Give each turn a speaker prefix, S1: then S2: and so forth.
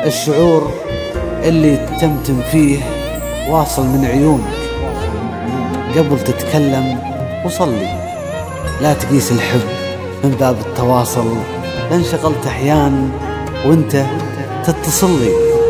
S1: الشعور اللي تتمتم فيه واصل من عيونك. قبل تتكلم وصلي، لا تقيس الحب من باب التواصل، لانشغلت أحيان وانت تتصلي.